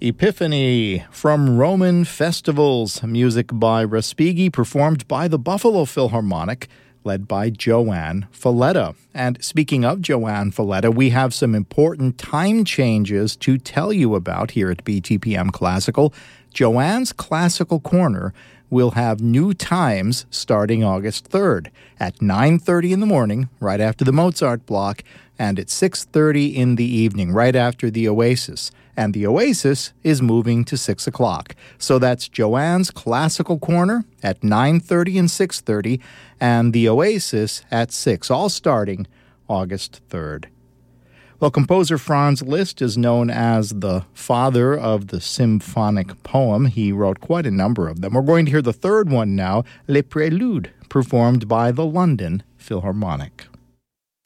Epiphany from Roman Festivals, music by Respighi, performed by the Buffalo Philharmonic, led by Joanne Falletta. And speaking of Joanne Falletta, we have some important time changes to tell you about here at BTPM Classical. Joanne's Classical Corner will have new times starting August 3rd at 9:30 in the morning, right after the Mozart block, and at 6:30 in the evening, right after the Oasis. And the Oasis is moving to 6 o'clock. So that's Joanne's Classical Corner at 9:30 and 6:30, and the Oasis at 6, all starting August 3rd. Well, composer Franz Liszt is known as the father of the symphonic poem. He wrote quite a number of them. We're going to hear the third one now, Les Préludes, performed by the London Philharmonic.